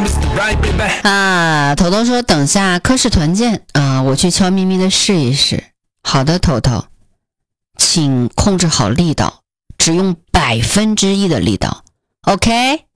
啊，头头说等下科室团建啊，我去悄咪咪的试一试。好的，头头，请控制好力道，只用1%的力道 ，OK。